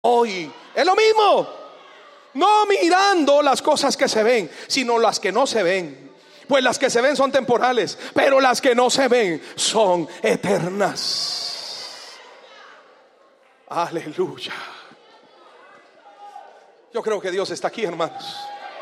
hoy. Es lo mismo. No mirando las cosas que se ven, sino las que no se ven. Pues las que se ven son temporales, pero las que no se ven son eternas. Aleluya. Yo creo que Dios está aquí, hermanos.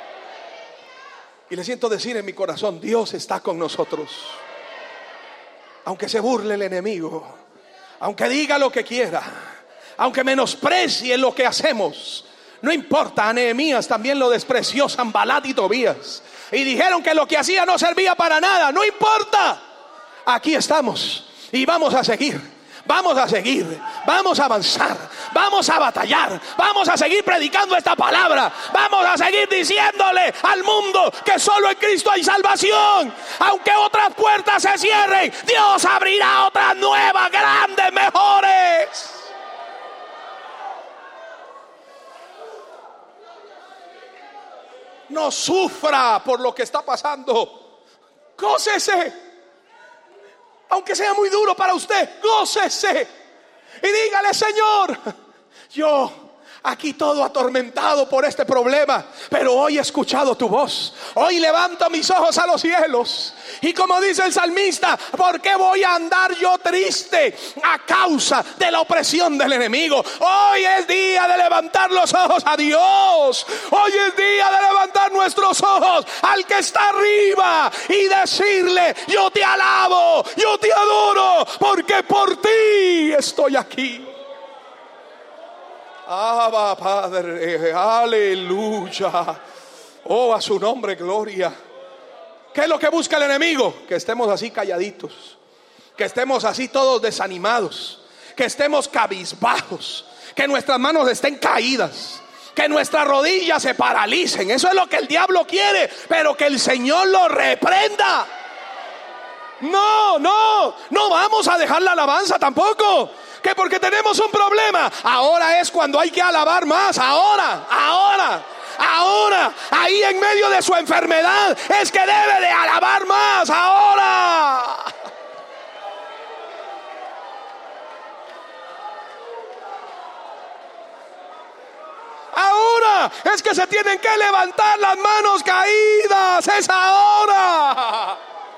Y le siento decir en mi corazón: Dios está con nosotros. Aunque se burle el enemigo, aunque diga lo que quiera, aunque menosprecie lo que hacemos, no importa. A Nehemías también lo despreció Sanbalat y Tobías, y dijeron que lo que hacía no servía para nada. No importa. Aquí estamos y vamos a seguir. Vamos a seguir, vamos a avanzar, vamos a batallar, vamos a seguir predicando esta palabra, vamos a seguir diciéndole al mundo que solo en Cristo hay salvación. Aunque otras puertas se cierren, Dios abrirá otras nuevas, grandes, mejores. No sufra por lo que está pasando. Gócese. Aunque sea muy duro para usted, gócese y dígale: Señor, yo aquí todo atormentado por este problema, pero hoy he escuchado tu voz. Hoy levanto mis ojos a los cielos, y como dice el salmista: ¿por qué voy a andar yo triste a causa de la opresión del enemigo? Hoy es día de levantar los ojos a Dios. Hoy es día de levantar nuestros ojos al que está arriba y decirle: yo te alabo, yo te adoro, porque por ti estoy aquí. Abba, Padre, aleluya. Oh, a su nombre, gloria. ¿Qué es lo que busca el enemigo? Que estemos así calladitos, que estemos así todos desanimados, que estemos cabizbajos, que nuestras manos estén caídas, que nuestras rodillas se paralicen. Eso es lo que el diablo quiere, pero que el Señor lo reprenda. No vamos a dejar la alabanza tampoco. Que porque tenemos un problema, ahora es cuando hay que alabar más. Ahora, ahí en medio de su enfermedad es que debe de alabar más. Ahora es que se tienen que levantar las manos caídas. Es ahora.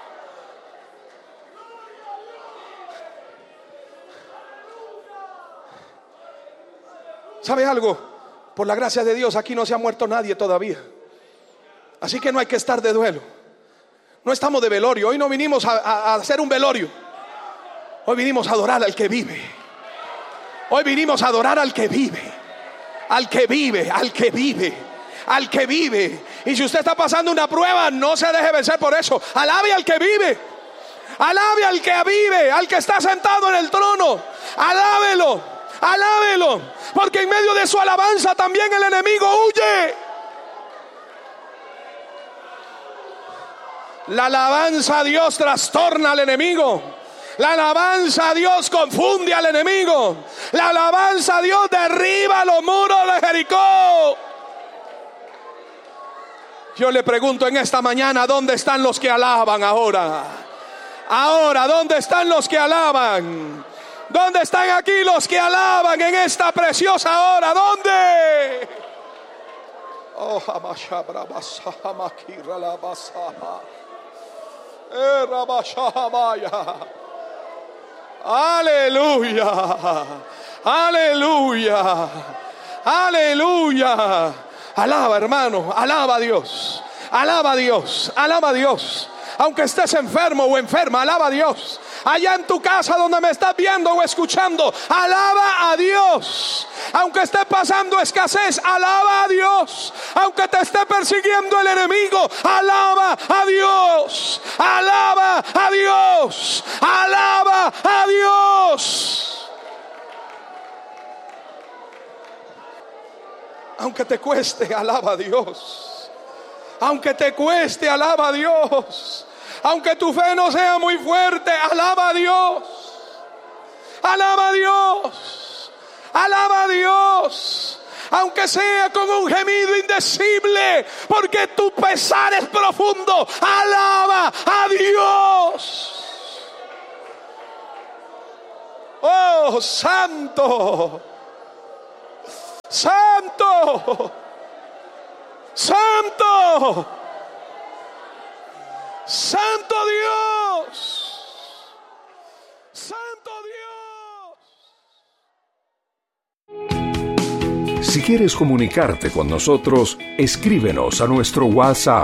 ¿Sabe algo? Por la gracia de Dios, aquí no se ha muerto nadie todavía. Así que no hay que estar de duelo. No estamos de velorio. Hoy no vinimos a hacer un velorio. Hoy vinimos a adorar al que vive. Hoy vinimos a adorar al que vive. Al que vive, al que vive, al que vive. Y si usted está pasando una prueba, no se deje vencer por eso. Alabe al que vive. Alabe al que vive, al que está sentado en el trono. Alábelo. Alábelo, porque en medio de su alabanza también el enemigo huye. La alabanza a Dios trastorna al enemigo. La alabanza a Dios confunde al enemigo. La alabanza a Dios derriba los muros de Jericó. Yo le pregunto en esta mañana: ¿dónde están los que alaban ahora? Ahora, ¿dónde están los que alaban? ¿Dónde están aquí los que alaban en esta preciosa hora? ¿Dónde? Oh, aleluya, aleluya, aleluya. Alaba, hermano, alaba a Dios, alaba a Dios, alaba a Dios. Aunque estés enfermo o enferma, alaba a Dios. Allá en tu casa donde me estás viendo o escuchando, alaba a Dios. Aunque esté pasando escasez, alaba a Dios. Aunque te esté persiguiendo el enemigo, alaba a Dios. Alaba a Dios. Alaba a Dios. Aunque te cueste, alaba a Dios. Aunque te cueste, alaba a Dios. Aunque tu fe no sea muy fuerte, alaba a Dios. Alaba a Dios. Alaba a Dios. Aunque sea con un gemido indecible, porque tu pesar es profundo, alaba a Dios. Oh, santo. Santo, santo, santo Dios, santo Dios. Si quieres comunicarte con nosotros, escríbenos a nuestro WhatsApp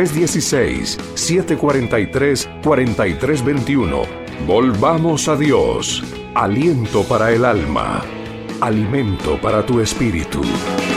316-743-4321. Volvamos a Dios. Aliento para el alma. Alimento para tu espíritu.